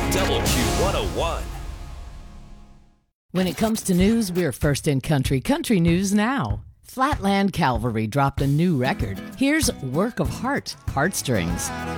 WQ101. When it comes to news, we're first in country. Country News Now. Flatland Cavalry dropped a new record. Here's Work of Heart, Heartstrings.